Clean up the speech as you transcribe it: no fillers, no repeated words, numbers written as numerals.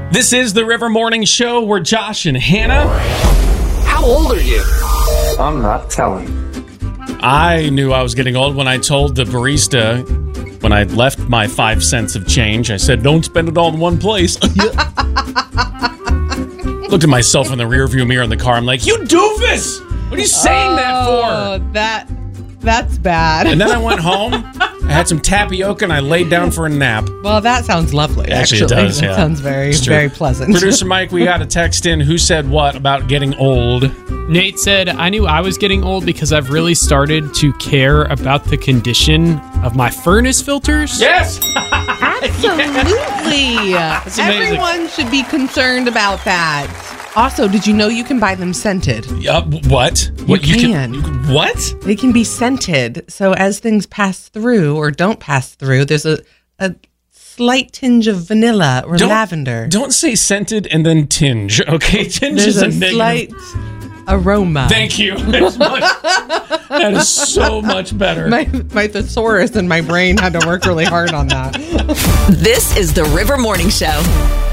This is the River Morning Show. We're Josh and Hannah. How old are you? I'm not telling. I knew I was getting old when I told the barista, when I left my 5 cents of change, I said, don't spend it all in one place. Looked at myself in the rearview mirror in the car. I'm like, you doofus! What are you saying that for? That's bad. And then I went home. I had some tapioca and I laid down for a nap. Well, that sounds lovely. Actually, it does, That yeah. sounds very, very pleasant. Producer Mike, we got a text in. Who said what about getting old? Nate said, I knew I was getting old because I've really started to care about the condition of my furnace filters. Yes! Absolutely. amazing. Everyone should be concerned about that. Also, did you know you can buy them scented? What? You can. What? They can be scented. So as things pass through or don't pass through, there's a slight tinge of vanilla or lavender. Don't say scented and then tinge, okay? Tinge There's is a a negative. slight aroma. Thank you. That is so much better. My thesaurus in my brain had to work really hard on that. This is the River Morning Show.